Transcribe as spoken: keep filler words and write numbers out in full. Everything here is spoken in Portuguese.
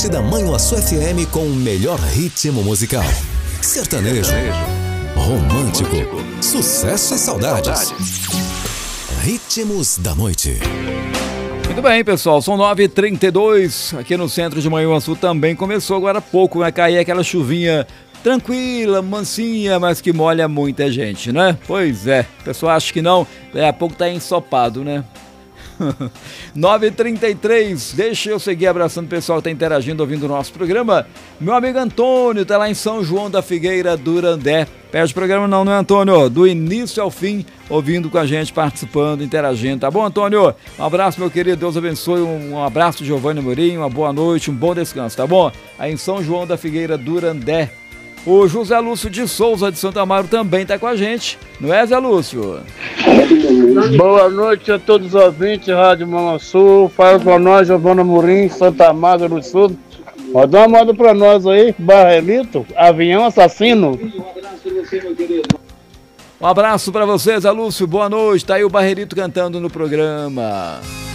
parte da Manhuaçu F M com o melhor ritmo musical. Sertanejo, romântico, sucesso e saudades. Ritmos da noite. Muito bem, pessoal, são nove e trinta e dois, aqui no centro de Manhuaçu também começou agora há pouco, vai cair aquela chuvinha tranquila, mansinha, mas que molha muita gente, né? Pois é, o pessoal acha que não, daqui a pouco tá ensopado, né? nove e trinta e três, deixa eu seguir abraçando o pessoal que tá interagindo, ouvindo o nosso programa. Meu amigo Antônio tá lá em São João da Figueira, Durandé. Perde o programa não, não é, Antônio? Do início ao fim, ouvindo com a gente, participando, interagindo. Tá bom, Antônio? Um abraço, meu querido, Deus abençoe. Um, um abraço, Giovanni Mourinho, uma boa noite, um bom descanso, tá bom? Aí em São João da Figueira, Durandé. O José Lúcio de Souza, de Santo Amaro, também tá com a gente. Não é, Zé Lúcio? Boa noite a todos os ouvintes da Rádio Manhuaçu. Fala pra nós, Giovanna Mourinho, Santa Amaro do Sul. Ó, dá uma moda pra nós aí, Barrelito, Avião Assassino. Um abraço pra você, Zé Lúcio, boa noite. Tá aí o Barrelito cantando no programa.